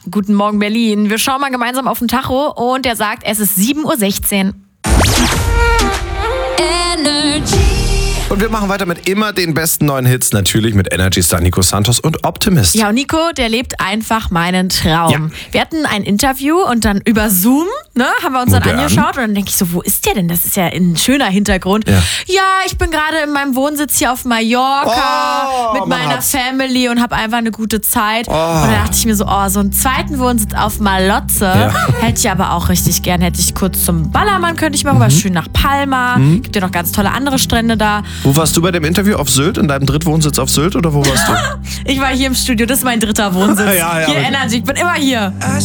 Guten Morgen, Berlin. Wir schauen mal gemeinsam auf den Tacho und der sagt, es ist 7:16 Uhr. Und wir machen weiter mit immer den besten neuen Hits, natürlich mit Energy Star Nico Santos und Optimist. Ja, und Nico, der lebt einfach meinen Traum. Ja. Wir hatten ein Interview und dann über Zoom, haben wir uns dann Modern. angeschaut und dann denke ich so, wo ist der denn? Das ist ja ein schöner Hintergrund. Ja, ich bin gerade in meinem Wohnsitz hier auf Mallorca mit meiner Family und habe einfach eine gute Zeit. Und da dachte ich mir so einen zweiten Wohnsitz auf Malotze hätte ich aber auch richtig gern. Hätte ich kurz zum Ballermann, könnte ich mal rüber, schön nach Palma. Gibt ja noch ganz tolle andere Strände da. Wo warst du bei dem Interview? Auf Sylt? In deinem Drittwohnsitz auf Sylt oder wo warst du? Ich war hier im Studio, das ist mein dritter Wohnsitz. Ja, hier Energy, ich bin immer hier.